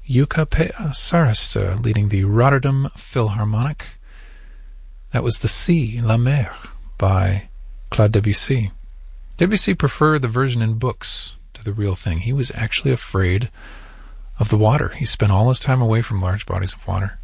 Yuka Sarasta leading the Rotterdam Philharmonic. That was The Sea, La Mer, by Claude Debussy. Debussy preferred the version in books to the real thing. He was actually afraid of the water. He spent all his time away from large bodies of water.